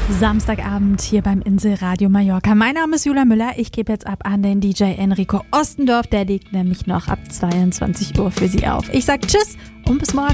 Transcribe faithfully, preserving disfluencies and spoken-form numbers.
Samstagabend hier beim Inselradio Mallorca. Mein Name ist Julia Müller. Ich gebe jetzt ab an den D J Enrico Ostendorf. Der legt nämlich noch ab zweiundzwanzig Uhr für Sie auf. Ich sag Tschüss und bis morgen.